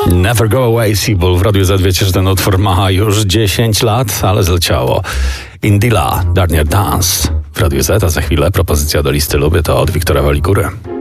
Never Go Away, Seabull. W Radiu Z wiecie, że ten utwór ma już 10 lat, ale zleciało. Indila, Darnier Dance. W Radiu Z, a za chwilę propozycja do listy Lubię to od Wiktora Walikury.